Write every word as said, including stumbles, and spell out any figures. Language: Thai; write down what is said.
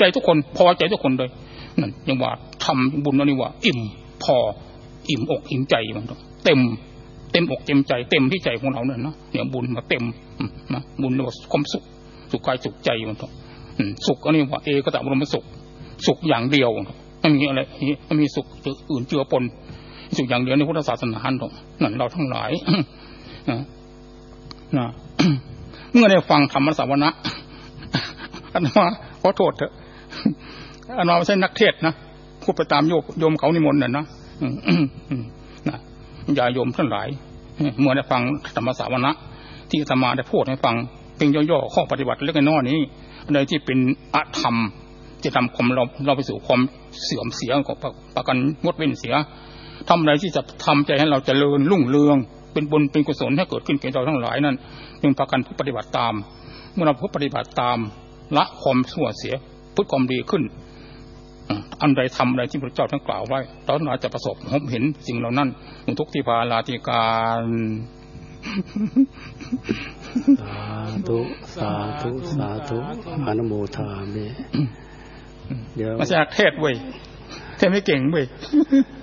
ใจทุกคนพอใจทุกคนเลยนั่นยังว่าทำบุญนี่ว่าอิ่มพออิ่มอกอิ่มใจมันเต็มเต็มอกเต็มใจเต็มที่ใจของเราเนี่ยเนาะเนี่ยบุญมาเต็มนะบุญเรียกว่าความสุขสุขกายสุขใจมันต้องสุขอันนี้ว่าเอกตะบรมสุขสุขอย่างเดียวไม่มีอะไรไม่มีสุขอื่นเจือปนสุขอย่างเดียวในพุทธศาสนาตรงนั่นเราทั้งหลายนะนะเมื่อได้ฟังธรรมสวนะอันว่าขอโทษเถอะอันว่าไม่ใช่นักเทศนะพูดไปตามโยมโยมเขานิมนต์น่ะนะนะอย่าโยมทั้งหลายเมื่อได้ฟังธรรมสวนะที่อาตมาได้พูดให้ฟังเป็นย่อๆข้อปฏิบัติเล็กน้อยนี้อะไรที่เป็นอธรรมจะทำความเราเราไปสู่ความเสื่อมเสียของประกันงดเว้นเสียทำอะไรที่จะทำใจให้เราเจริญรุ่งเรืองเป็นบุญเป็นกุศลให้เกิดขึ้นแก่เราทั้งหลายนั้นเป็นประกันผู้ปฏิบัติตามเมื่อเราผู้ปฏิบัติตามละความชั่วเสียพุทธความดีขึ้นอันใดทำอะไรที่พระเจ้าท่านกล่าวไว้เราอาจจะประสบพบเห็นสิ่งเหล่านั้นทุกที่พาลาติการสาธุสาธุสาธุอนุโมทามิเดี๋ยวมาจากเทศเว้ยเทศไม่เก่งเว้ย